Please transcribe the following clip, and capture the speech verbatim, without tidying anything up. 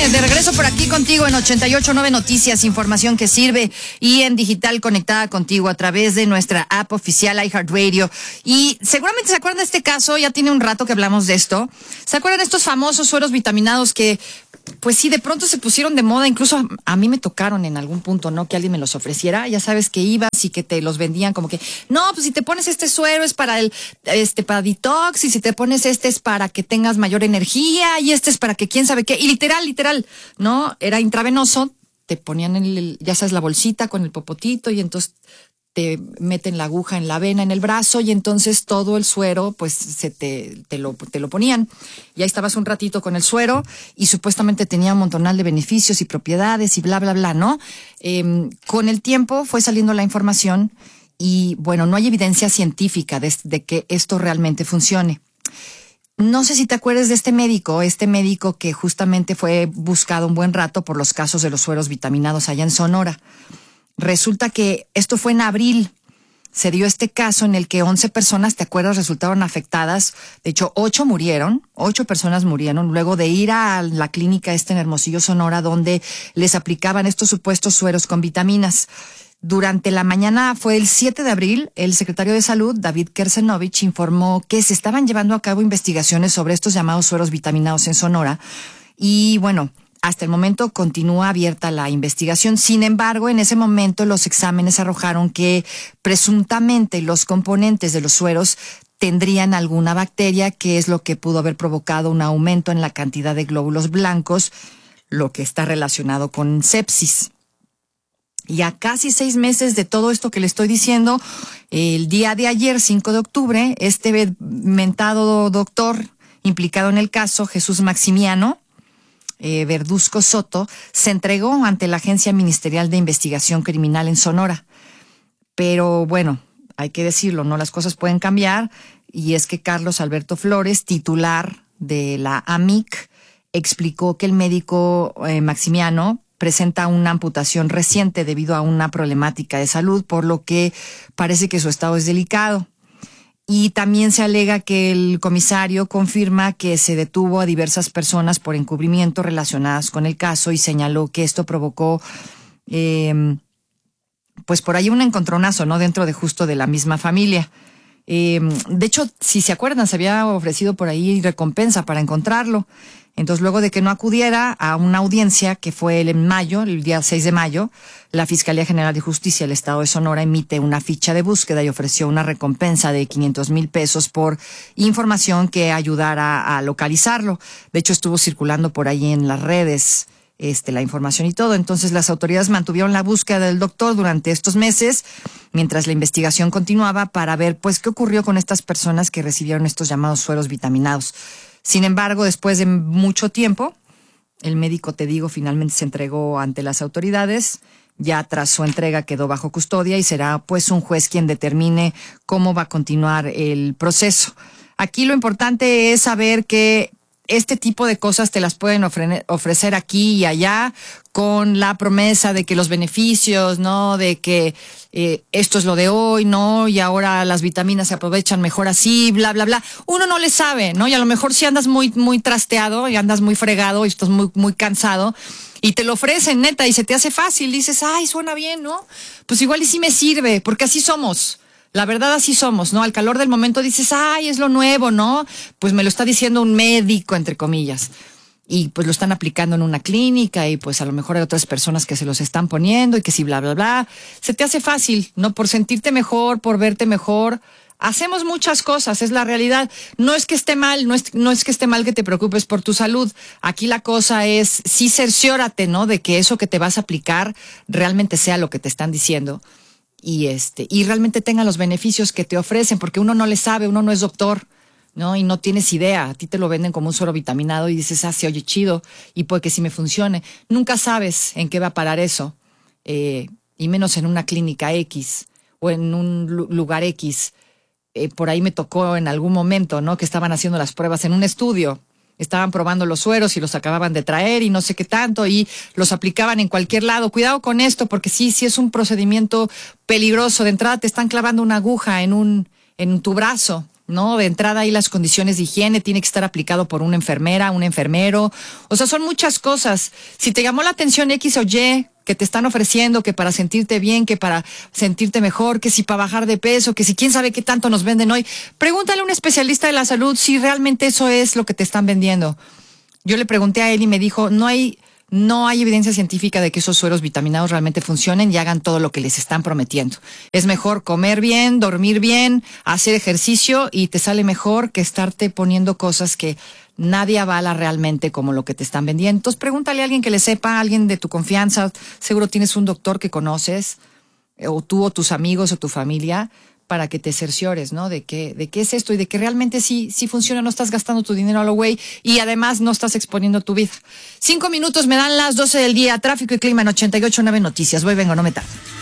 de regreso por aquí contigo en ochenta y ocho punto nueve Noticias, información que sirve, y en digital conectada contigo a través de nuestra app oficial iHeartRadio. Y seguramente se acuerdan de este caso, ya tiene un rato que hablamos de esto. ¿Se acuerdan de estos famosos sueros vitaminados que, pues sí, de pronto se pusieron de moda? Incluso a, a mí me tocaron en algún punto, ¿no? Que alguien me los ofreciera. Ya sabes que ibas y que te los vendían como que, no, pues si te pones este suero es para el, este, para detox, y si te pones este es para que tengas mayor energía, y este es para que quién sabe qué. Y literal, literal, ¿no? Era intravenoso, te ponían el, ya sabes, la bolsita con el popotito, y entonces te meten la aguja en la vena, en el brazo, y entonces todo el suero, pues, se te, te lo, te lo ponían. Y ahí estabas un ratito con el suero, y supuestamente tenía un montonal de beneficios y propiedades y bla, bla, bla, ¿no? Eh, con el tiempo fue saliendo la información, y bueno, no hay evidencia científica de, de que esto realmente funcione. No sé si te acuerdas de este médico, este médico que justamente fue buscado un buen rato por los casos de los sueros vitaminados allá en Sonora. Resulta que esto fue en abril. Se dio este caso en el que once personas, ¿te acuerdas?, resultaron afectadas. De hecho, ocho murieron, ocho personas murieron luego de ir a la clínica esta en Hermosillo, Sonora, donde les aplicaban estos supuestos sueros con vitaminas. Durante la mañana, fue el siete de abril, el secretario de Salud, David Kersenovich, informó que se estaban llevando a cabo investigaciones sobre estos llamados sueros vitaminados en Sonora. Y bueno, hasta el momento continúa abierta la investigación. Sin embargo, en ese momento los exámenes arrojaron que presuntamente los componentes de los sueros tendrían alguna bacteria, que es lo que pudo haber provocado un aumento en la cantidad de glóbulos blancos, lo que está relacionado con sepsis. Y a casi seis meses de todo esto que le estoy diciendo, el día de ayer, cinco de octubre, este mentado doctor implicado en el caso, Jesús Maximiano eh, Verduzco Soto, se entregó ante la Agencia Ministerial de Investigación Criminal en Sonora. Pero bueno, hay que decirlo, ¿no? Las cosas pueden cambiar, y es que Carlos Alberto Flores, titular de la A M I C, explicó que el médico eh, Maximiano presenta una amputación reciente debido a una problemática de salud, por lo que parece que su estado es delicado. Y también se alega que el comisario confirma que se detuvo a diversas personas por encubrimiento relacionadas con el caso, y señaló que esto provocó, eh, pues por ahí un encontronazo, ¿no? Dentro de justo de la misma familia. Eh, de hecho, si se acuerdan, se había ofrecido por ahí recompensa para encontrarlo. Entonces, luego de que no acudiera a una audiencia que fue el en mayo, el día seis de mayo, la Fiscalía General de Justicia del Estado de Sonora emite una ficha de búsqueda y ofreció una recompensa de quinientos mil pesos por información que ayudara a localizarlo. De hecho, estuvo circulando por ahí en las redes este, la información y todo. Entonces, las autoridades mantuvieron la búsqueda del doctor durante estos meses, mientras la investigación continuaba, para ver pues qué ocurrió con estas personas que recibieron estos llamados sueros vitaminados. Sin embargo, después de mucho tiempo, el médico, te digo, finalmente se entregó ante las autoridades. Ya tras su entrega quedó bajo custodia, y será pues un juez quien determine cómo va a continuar el proceso. Aquí lo importante es saber que este tipo de cosas te las pueden ofre- ofrecer aquí y allá, con la promesa de que los beneficios, ¿no? De que eh, esto es lo de hoy, ¿no? Y ahora las vitaminas se aprovechan mejor así, bla, bla, bla. Uno no le sabe, ¿no? Y a lo mejor si andas muy, muy trasteado y andas muy fregado y estás muy, muy cansado, y te lo ofrecen, neta, y se te hace fácil, dices, ay, suena bien, ¿no? Pues igual y sí me sirve, porque así somos. La verdad, así somos, ¿no? Al calor del momento dices, ay, es lo nuevo, ¿no? Pues me lo está diciendo un médico, entre comillas. Y pues lo están aplicando en una clínica, y pues a lo mejor hay otras personas que se los están poniendo, y que si bla, bla, bla. Se te hace fácil, ¿no? Por sentirte mejor, por verte mejor. Hacemos muchas cosas, es la realidad. No es que esté mal, no es, no es que esté mal que te preocupes por tu salud. Aquí la cosa es, sí, cerciórate, ¿no? De que eso que te vas a aplicar realmente sea lo que te están diciendo. Y este, y realmente tenga los beneficios que te ofrecen, porque uno no le sabe, uno no es doctor, ¿no? Y no tienes idea. A ti te lo venden como un suero vitaminado y dices, ah, se oye chido, y puede que sí me funcione. Nunca sabes en qué va a parar eso, eh, y menos en una clínica X o en un lugar X. Eh, por ahí me tocó en algún momento, ¿no? Que estaban haciendo las pruebas en un estudio. Estaban probando los sueros y los acababan de traer y no sé qué tanto, y los aplicaban en cualquier lado. Cuidado con esto, porque sí, sí es un procedimiento peligroso. De entrada te están clavando una aguja en un, en tu brazo, ¿no? De entrada ahí las condiciones de higiene, tiene que estar aplicado por una enfermera, un enfermero. O sea, son muchas cosas. Si te llamó la atención X o Y que te están ofreciendo, que para sentirte bien, que para sentirte mejor, que si para bajar de peso, que si quién sabe qué tanto nos venden hoy, pregúntale a un especialista de la salud si realmente eso es lo que te están vendiendo. Yo le pregunté a él y me dijo, no hay... No hay evidencia científica de que esos sueros vitaminados realmente funcionen y hagan todo lo que les están prometiendo. Es mejor comer bien, dormir bien, hacer ejercicio y te sale mejor que estarte poniendo cosas que nadie avala realmente como lo que te están vendiendo. Entonces pregúntale a alguien que le sepa, a alguien de tu confianza. Seguro tienes un doctor que conoces, o tú o tus amigos o tu familia, para que te cerciores, ¿no? De qué, de qué es esto y de que realmente sí, sí funciona, no estás gastando tu dinero a lo güey y además no estás exponiendo tu vida. Cinco minutos me dan las doce del día, tráfico y clima en ochenta y ocho punto nueve Noticias. Voy, vengo, no me tardo.